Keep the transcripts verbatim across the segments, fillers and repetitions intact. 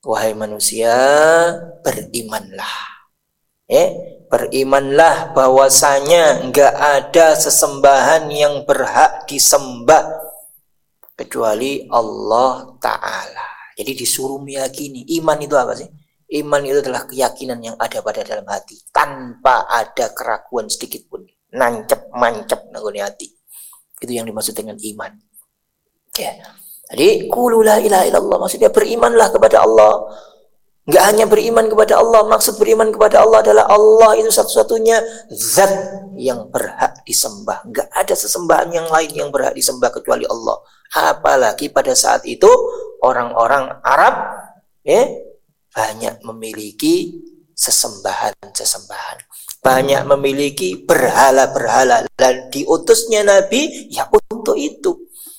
wahai manusia, berimanlah. Eh, berimanlah bahwasanya enggak ada sesembahan yang berhak disembah kecuali Allah Ta'ala. Jadi disuruh meyakini. Iman itu apa sih? Iman itu adalah keyakinan yang ada pada dalam hati tanpa ada keraguan sedikit pun. Nancep mancep nanggung hati. Itu yang dimaksud dengan iman. Ya. Jadi qulu la ilaha illallah, maksudnya berimanlah kepada Allah. Enggak hanya beriman kepada Allah, maksud beriman kepada Allah adalah Allah itu satu-satunya zat yang berhak disembah. Enggak ada sesembahan yang lain yang berhak disembah kecuali Allah. Apalagi pada saat itu orang-orang Arab ya, banyak memiliki sesembahan-sesembahan. Banyak memiliki berhala-berhala. Dan diutusnya Nabi ya untuk itu.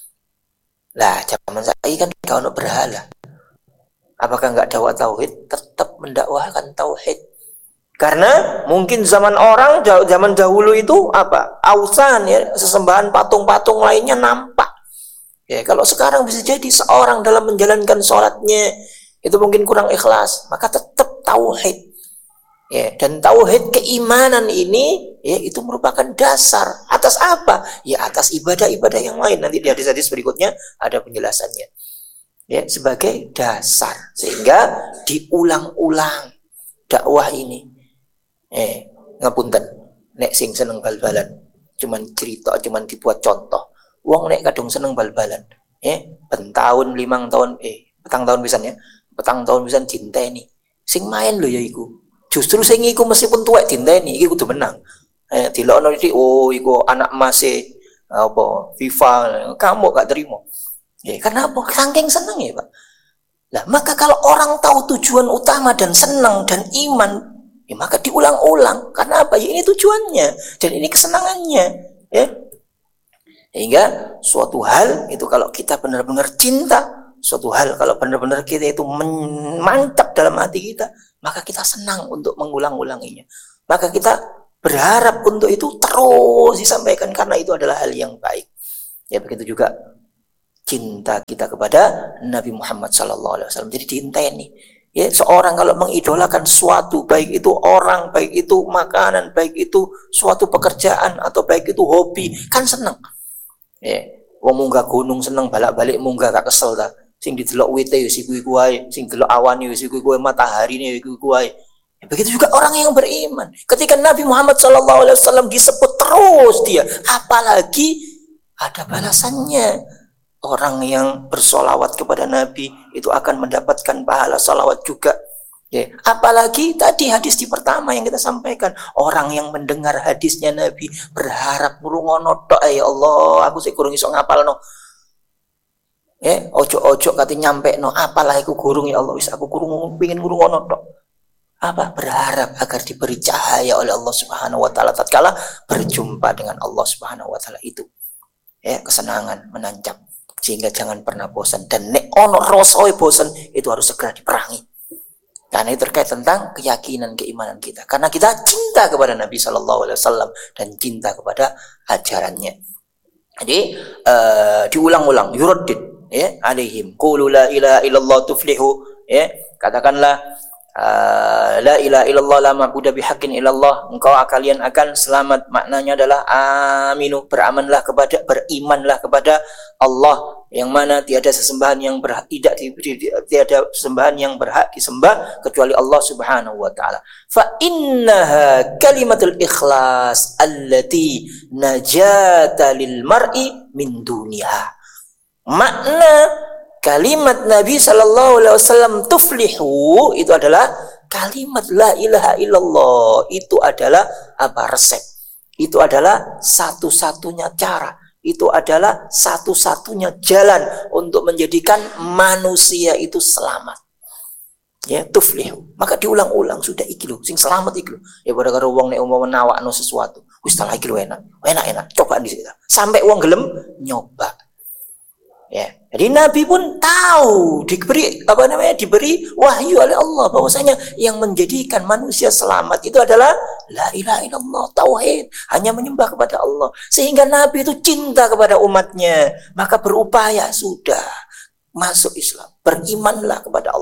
Lah, zaman saya kan kalau berhala. Apakah enggak dakwah tauhid? Tetap mendakwahkan tauhid. Karena mungkin zaman orang, zaman dahulu itu apa? Ausan ya, sesembahan patung-patung lainnya nampak. Ya, kalau sekarang bisa jadi seorang dalam menjalankan sholatnya itu mungkin kurang ikhlas, maka tetap tauhid. Ya, dan tauhid keimanan ini ya itu merupakan dasar. Atas apa? Ya atas ibadah-ibadah yang lain. Nanti di hadis-hadis berikutnya ada penjelasannya. Ya, sebagai dasar, sehingga diulang-ulang dakwah ini. Eh, ngapunten, nek sing seneng bal-balan, cuman cerita, cuman dibuat contoh. Wong nek kadung seneng bal-balan, eh, pentahun limang tahun, eh, petang tahun pisan ya, petang tahun pisan dinteni. Sing main lho ya iku. Justru sing iku meskipun tuwek dinteni, iki kudu menang. Eh, dilokno iki, oh iku anak mase apa FIFA, kamu gak terima. Ya, karena apa? Saking senang ya Pak. Nah, maka kalau orang tahu tujuan utama dan senang dan iman, ya maka diulang-ulang. Karena apa? Ya ini tujuannya dan ini kesenangannya. Ya. Sehingga suatu hal itu kalau kita benar-benar cinta, suatu hal kalau benar-benar kita itu mantap dalam hati kita, maka kita senang untuk mengulang-ulanginya. Maka kita berharap untuk itu terus disampaikan karena itu adalah hal yang baik. Ya begitu juga cinta kita kepada Nabi Muhammad sallallahu alaihi wasallam. Jadi diinteni. Ya, seorang kalau mengidolakan sesuatu, baik itu orang, baik itu makanan, baik itu suatu pekerjaan atau baik itu hobi, kan seneng. Ya, wong munggah gunung seneng balak-balik munggah gak kesel ta. Sing didelok wite ya siku iku wae, sing delok awan ya siku iku wae, mataharine ya iku wae. Ya, begitu juga orang yang beriman. Ketika Nabi Muhammad sallallahu alaihi wasallam disebut terus dia, apalagi ada balasannya. Orang yang bersolawat kepada Nabi itu akan mendapatkan pahala solawat juga. Ya. Apalagi tadi hadis di pertama yang kita sampaikan, orang yang mendengar hadisnya Nabi berharap ngrungono tok, ya Allah, aku sik kurang iso ngapalno. Ya, ojo-ojo kate nyampe no, apalah aku gurung ya Allah, wis aku kurung pengin ngrungono tok. Apa? Berharap agar diberi cahaya oleh Allah Subhanahu wa taala tatkala berjumpa dengan Allah Subhanahu wa taala itu. Ya, kesenangan menancap. Sehingga jangan pernah bosan, dan nek ono rasa bosan itu harus segera diperangi. Karena itu terkait tentang keyakinan keimanan kita. Karena kita cinta kepada Nabi Shallallahu Alaihi Wasallam dan cinta kepada ajarannya. Jadi uh, diulang-ulang, yuraddid ya alaihim qulu la ilaha illallah tuflihu, ya katakanlah uh, la ilaha illallah la ma'budu bihaqqin illallah, engkau kalian akan selamat. Maknanya adalah aminu, beramanlah kepada, berimanlah kepada Allah yang mana tiada sesembahan yang berhak, tidak tiada sesembahan yang berhak disembah kecuali Allah Subhanahu wa taala. Fa innaha kalimatul ikhlas allati najata lil mar'i min duniha. Makna kalimat Nabi sallallahu alaihi wasallam tuflihu itu adalah kalimat la ilaha illallah. Itu adalah apa? Resep. Itu adalah satu-satunya cara. Itu adalah satu-satunya jalan untuk menjadikan manusia itu selamat. Ya, tuflihu. Maka diulang-ulang, sudah iki lho, sing selamat iki lho. Ya pada karo wong nek umpama nawakno sesuatu, wis tak iki lho enak. Enak-enak, coba di situ. Sampai wong gelem nyoba. Ya, jadi Nabi pun tahu, diberi apa namanya, diberi wahyu oleh Allah bahwasanya yang menjadikan manusia selamat itu adalah la ilaha illallah, tauhid, hanya menyembah kepada Allah. Sehingga Nabi itu cinta kepada umatnya, maka berupaya sudah masuk Islam, berimanlah kepada Allah.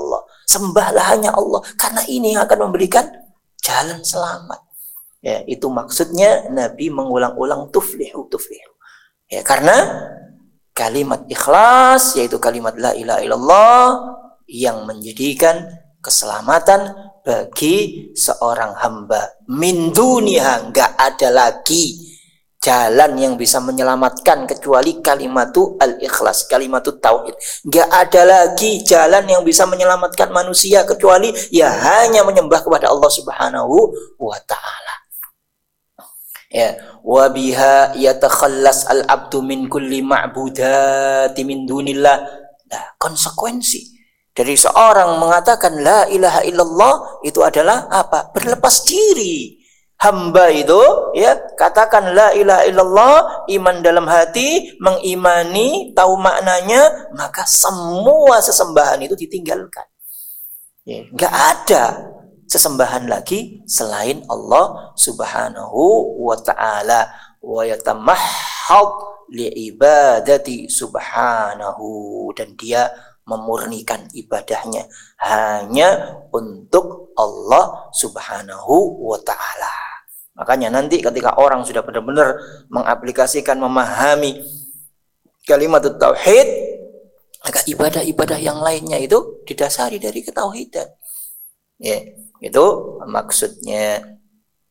Sembahlah hanya Allah, karena ini yang akan memberikan jalan selamat. Ya, itu maksudnya Nabi mengulang-ulang tuflihu tuflihu. Ya, karena kalimat ikhlas, yaitu kalimat la ilaha illallah, yang menjadikan keselamatan bagi seorang hamba. Min duniha, enggak ada lagi jalan yang bisa menyelamatkan kecuali kalimatu al-ikhlas, kalimatu tauhid. Enggak ada lagi jalan yang bisa menyelamatkan manusia kecuali ya hanya menyembah kepada Allah Subhanahu wa taala. Ya, wa biha yatakhallas al-abdu min kulli ma'budati min dunillah. Nah, konsekuensi dari seorang mengatakan la ilaha illallah itu adalah apa? Berlepas diri. Hamba itu ya katakan la ilaha illallah, iman dalam hati, mengimani, tahu maknanya, maka semua sesembahan itu ditinggalkan. Ya, enggak ada sesembahan lagi selain Allah Subhanahu wa ta'ala, wa yatamahhad liibadati subhanahu, dan dia memurnikan ibadahnya hanya untuk Allah Subhanahu wa ta'ala. Makanya nanti ketika orang sudah benar-benar mengaplikasikan, memahami kalimat tauhid, maka ibadah-ibadah yang lainnya itu didasari dari ketauhidan. Ya, itu maksudnya.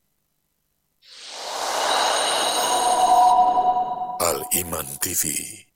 Al Iman T V.